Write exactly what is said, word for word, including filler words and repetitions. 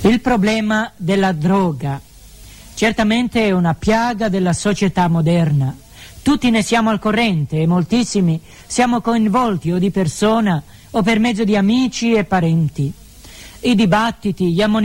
Il problema della droga certamente è una piaga della società moderna. Tutti ne siamo al corrente e moltissimi siamo coinvolti o di persona o per mezzo di amici e parenti. I dibattiti, gli ammonimenti